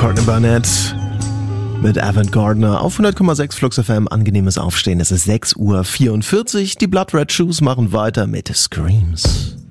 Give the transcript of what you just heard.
Courtney Barnett mit Avant Gardner auf 100,6 Flux FM. Angenehmes Aufstehen. Es ist 6:44 Uhr. Die Blood Red Shoes machen weiter mit Screams.